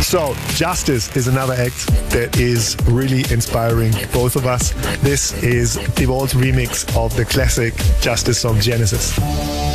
So, Justice is another act that is really inspiring both of us. This is Devault's remix of the classic Justice song Genesis.